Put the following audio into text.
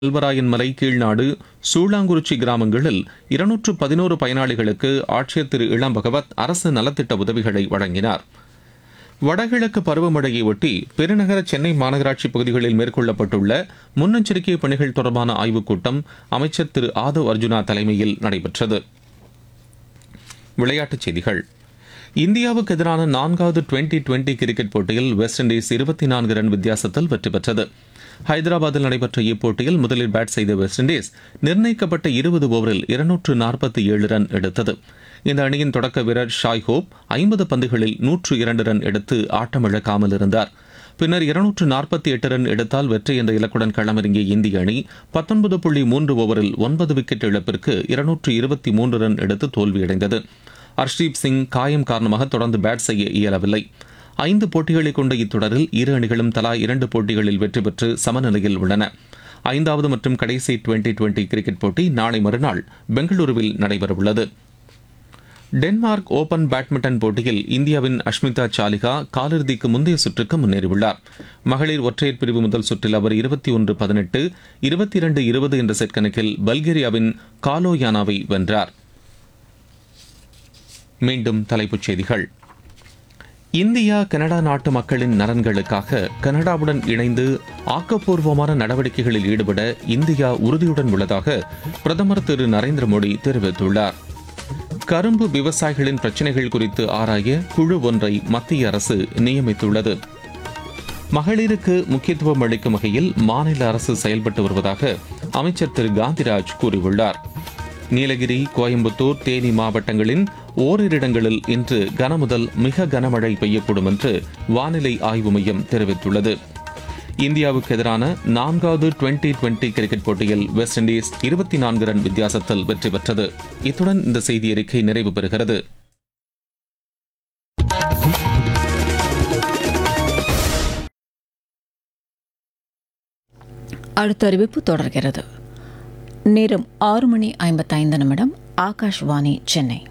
செல்வராயன் மலை கீழ்நாடு சூளாங்குறிச்சி கிராமங்களில் 211 பயனாளிகளுக்கு ஆட்சியர் திரு இளம் பகவத் அரசு நலத்திட்ட உதவிகளை வழங்கினார். வடகிழக்கு பருவமழையை ஒட்டி பெருநகர சென்னை மாநகராட்சி பகுதிகளில் மேற்கொள்ளப்பட்டுள்ள முன்னெச்சரிக்கை பணிகள் தொடர்பான ஆய்வுக் கூட்டம் அமைச்சர் திரு ஆதவ் அர்ஜுனா தலைமையில் நடைபெற்றது. விளையாட்டுச் செய்திகள். இந்தியாவுக்கு எதிரான 4வது டுவெண்டி கிரிக்கெட் போட்டியில் வெஸ்ட் இண்டீஸ் 24 ரன் வித்தியாசத்தில் வெற்றி பெற்றது. ஹைதராபாத்தில் நடைபெற்ற இப்போட்டியில் முதலில் பேட் செய்த வெஸ்ட் இண்டீஸ் நிர்ணயிக்கப்பட்ட 20 ஓவரில் 247 ரன் எடுத்தது. இந்த அணியின் தொடக்க வீரர் ஷாய் ஹோப் 50 பந்துகளில் 102 ரன் எடுத்து ஆட்டமிழக்காமல் இருந்தார். பின்னர் 248 ரன் எடுத்தால் வெற்றி என்ற இலக்குடன் களமிறங்கிய இந்திய அணி 19.3 ஓவரில் 9 விக்கெட் இழப்பிற்கு 223 ரன் எடுத்து தோல்வியடைந்தது. ஹர்ஷ்தீப் சிங் காயம் காரணமாக தொடர்ந்து பேட் செய்ய இயலவில்லை. 5 போட்டிகளை கொண்ட இத்தொடரில் இரு அணிகளும் தலா 2 போட்டிகளில் வெற்றி பெற்று சமநிலையில் உள்ளன. 5வது மற்றும் கடைசி டுவெண்டி கிரிக்கெட் போட்டி நாளை மறுநாள் பெங்களூருவில் நடைபெறவுள்ளது. டென்மார்க் ஓபன் பேட்மிண்டன் போட்டியில் இந்தியாவின் அஷ்மிதா சாலிகா காலிறுதிக்கு முந்தைய சுற்றுக்கு முன்னேறியுள்ளார். மகளிர் ஒற்றையர் பிரிவு முதல் சுற்றில் அவர் 21-18, 22-20 என்ற செட் கணக்கில் பல்கேரியாவின் காலோயானாவை வென்றார். மீண்டும் தலைப்புச் செய்திகள். இந்தியா கனடா நாட்டு மக்களின் நலன்களுக்காக கனடாவுடன் இணைந்து ஆக்கப்பூர்வமான நடவடிக்கைகளில் ஈடுபட இந்தியா உறுதியுடன் உள்ளதாக பிரதமர் திரு நரேந்திர மோடி தெரிவித்துள்ளார். கரும்பு விவசாயிகளின் பிரச்சினைகள் குறித்து ஆராய குழு ஒன்றை மத்திய அரசு நியமித்துள்ளது. மகளிருக்கு முக்கியத்துவம் அளிக்கும் வகையில் மாநில அரசு செயல்பட்டு வருவதாக அமைச்சர் திரு காந்திராஜ் கூறியுள்ளார். நீலகிரி, கோயம்புத்தூர், தேனி மாவட்டங்களின் ஓரிரு இடங்களில் இன்று கனமுதல் மிக கனமழை பெய்யக்கூடும் என்று வானிலை ஆய்வு மையம் தெரிவித்துள்ளது. இந்தியாவுக்கு எதிரான 4வது டுவெண்டி கிரிக்கெட் போட்டியில் வெஸ்ட் இண்டீஸ் 24 ரன் வித்தியாசத்தில் வெற்றி பெற்றது. இத்துடன் இந்த செய்தி அறிக்கை நிறைவு பெறுகிறது. அடுத்த அறிவிப்பு தொடர்கிறது. நேரம் 6:55. ஆகாஷ்வாணி சென்னை.